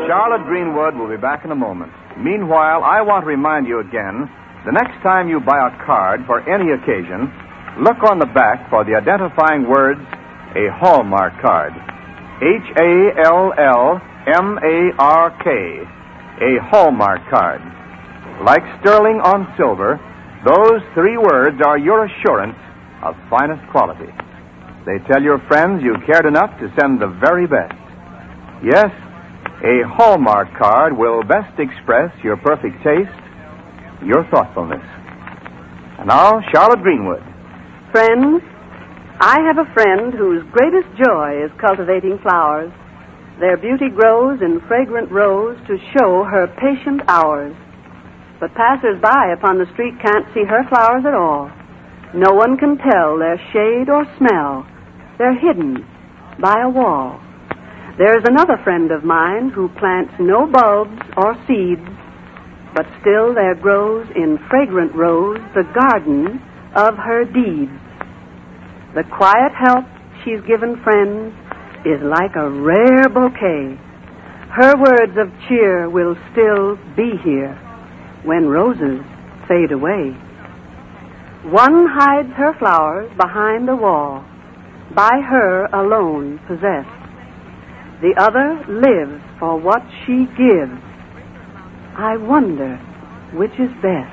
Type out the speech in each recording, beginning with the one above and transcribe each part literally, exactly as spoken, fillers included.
Charlotte Greenwood will be back in a moment. Meanwhile, I want to remind you again, the next time you buy a card for any occasion, look on the back for the identifying words, a Hallmark card. H A L L M A R K. A Hallmark card. Like sterling on silver, those three words are your assurance of finest quality. They tell your friends you cared enough to send the very best. Yes, a Hallmark card will best express your perfect taste, your thoughtfulness. And now, Charlotte Greenwood. Friends, I have a friend whose greatest joy is cultivating flowers. Their beauty grows in fragrant rows to show her patient hours. But passers-by upon the street can't see her flowers at all. No one can tell their shade or smell. They're hidden by a wall. There's another friend of mine who plants no bulbs or seeds, but still there grows in fragrant rows the garden of her deeds. The quiet help she's given friends is like a rare bouquet. Her words of cheer will still be here when roses fade away. One hides her flowers behind a wall, by her alone possessed. The other lives for what she gives. I wonder which is best.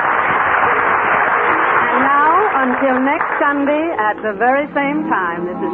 And now, until next Sunday at the very same time, this is